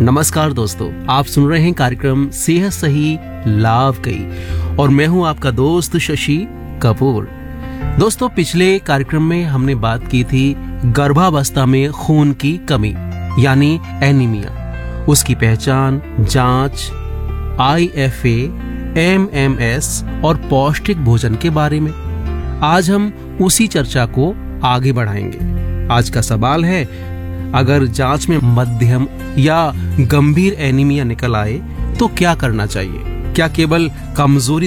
नमस्कार दोस्तों, आप सुन रहे हैं कार्यक्रम सेहत सही लाभ कई और मैं हूं आपका दोस्त शशि कपूर। दोस्तों, पिछले कार्यक्रम में हमने बात की थी गर्भावस्था में खून की कमी यानी एनीमिया, उसकी पहचान, जांच, IFA, MMS और पौष्टिक भोजन के बारे में। आज हम उसी चर्चा को आगे बढ़ाएंगे। आज का सवाल है, अगर जांच में मध्यम या गंभीर एनीमिया निकल आए तो क्या करना चाहिए? क्या केवल कमजोरी